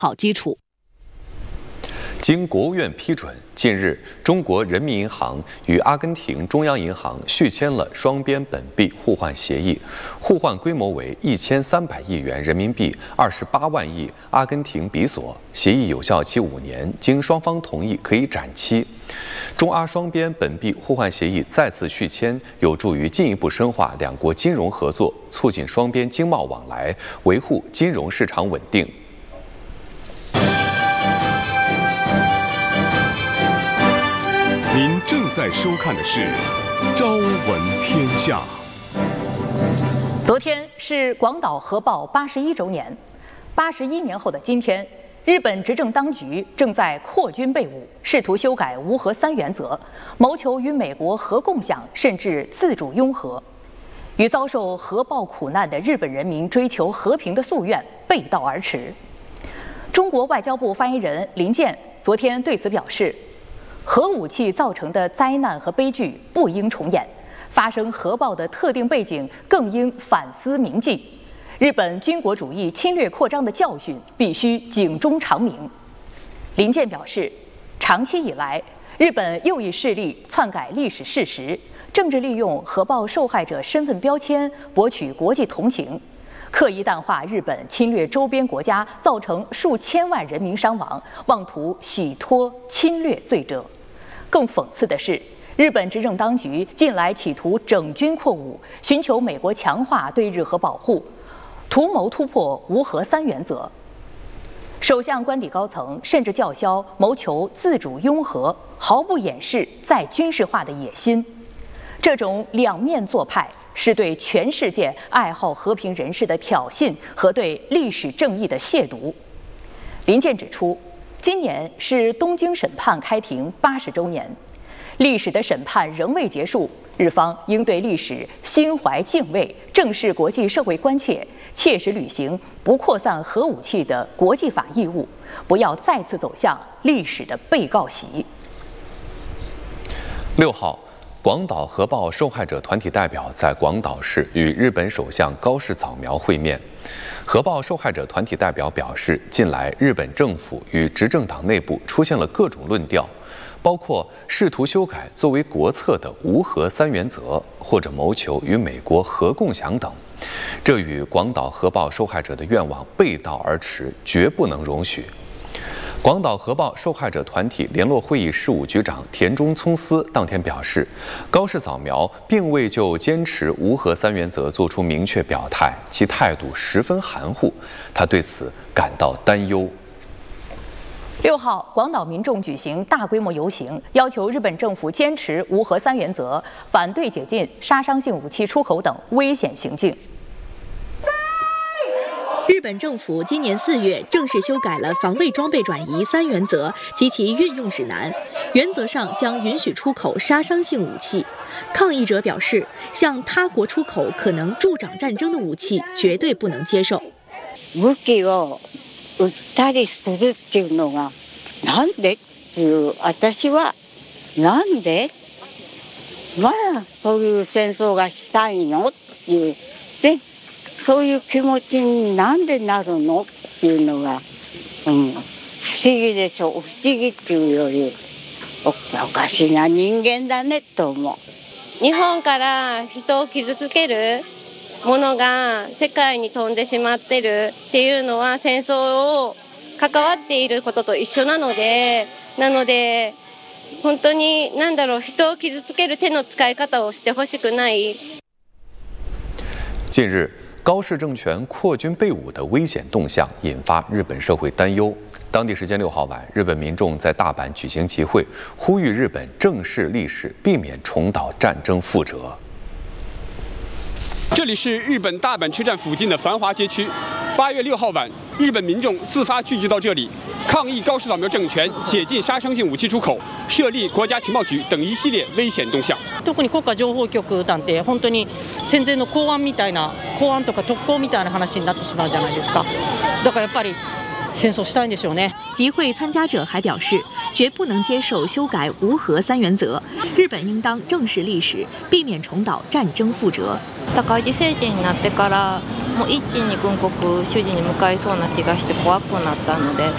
好基础。 经国务院批准，近日，中国人民银行与阿根廷中央银行续签了双边本币互换协议，互换规模为1300亿元人民币，28万亿阿根廷比索。协议有效期5年，经双方同意可以展期。中阿双边本币互换协议再次续签，有助于进一步深化两国金融合作，促进双边经贸往来，维护金融市场稳定。 您正在收看的是《朝闻天下》。 昨天是广岛核爆81周年，81年后的今天，日本执政当局正在扩军备武，试图修改无核3原则，谋求与美国核共享甚至自主拥核，与遭受核爆苦难的日本人民追求和平的夙愿背道而驰。中国外交部发言人林健昨天对此表示，核武器造成的灾难和悲剧不应重演，发生核爆的特定背景更应反思铭记。日本军国主义侵略扩张的教训必须警钟长鸣。林健表示，长期以来，日本右翼势力篡改历史事实，政治利用核爆受害者身份标签博取国际同情，刻意淡化日本侵略周边国家造成数千万人民伤亡，妄图洗脱侵略罪责。更讽刺的是，日本执政当局近来企图整军扩武，寻求美国强化对日核保护，图谋突破无核3原则。首相官邸高层甚至叫嚣谋求自主拥核，毫不掩饰再军事化的野心。这种两面做派是对全世界爱好和平人士的挑衅和对历史正义的亵渎。林健指出，今年是东京审判开庭80周年，历史的审判仍未结束，日方应对历史心怀敬畏，正视国际社会关切，切实履行不扩散核武器的国际法义务，不要再次走向历史的被告席。 6号，广岛核爆受害者团体代表在广岛市与日本首相高市早苗会面。核爆受害者团体代表表示，近来日本政府与执政党内部出现了各种论调，包括试图修改作为国策的无核3原则，或者谋求与美国核共享等。这与广岛核爆受害者的愿望背道而驰，绝不能容许。广岛核爆受害者团体联络会议事务局长田中聪司当天表示，高市早苗并未就坚持无核3原则作出明确表态，其态度十分含糊，他对此感到担忧。 6号，广岛民众举行大规模游行，要求日本政府坚持无核3原则，反对解禁杀伤性武器出口等危险行径。 日本政府今年4月正式修改了防卫装备转移3原则及其运用指南，原则上将允许出口杀伤性武器。抗议者表示，向他国出口可能助长战争的武器绝对不能接受。 武器を撃ったりするっていうのがなんでっていう私はなんでまあそういう戦争がしたいのっていうでそういう気持ちになんでなるのっていうのが、不思議でしょ。不思議っていうよりおかしな人間だねと思う。 日本から人を傷つけるものが世界に飛んでしまってるっていうのは戦争を関わっていることと一緒なので本当に人を傷つける手の使い方をしてほしくない。 近日，高市政权扩军备武的危险动向引发日本社会担忧。当地时间6号晚，日本民众在大阪举行集会，呼吁日本正视历史，避免重蹈战争覆辙。 这里是日本大阪车站附近的繁华街区。8月6号晚，日本民众自发聚集到这里，抗议高市早苗政权解禁杀伤性武器出口、设立国家情报局等一系列危险动向。 特に国家情報局なんて本当に戦前の公安とか特攻みたいな話になってしまうじゃないですか。だからやっぱり戦争したいんでしょうね。 集会参加者还表示，绝不能接受修改无核3原则，日本应当正视历史，避免重蹈战争覆辙。 高市政権になってからもう一気に軍国主義に向かいそうな気がして怖くなったので。